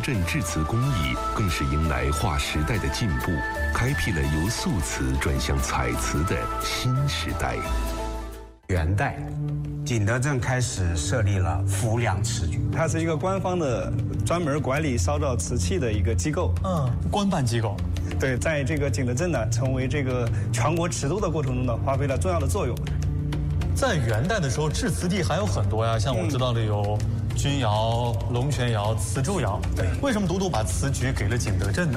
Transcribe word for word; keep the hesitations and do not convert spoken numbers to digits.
镇制瓷工艺更是迎来划时代的进步，开辟了由素瓷转向彩瓷的新时代。 元代，景德镇开始设立了浮梁瓷局， 它是一个官方的专门管理烧造瓷器的一个机构。 嗯，官办机构。 对，在这个景德镇呢，成为这个全国尺度的过程中呢，发挥了重要的作用。 在元代的时候，制瓷地还有很多呀，像我知道的有钧窑、龙泉窑、瓷铸窑。对，为什么独独把瓷局给了景德镇呢？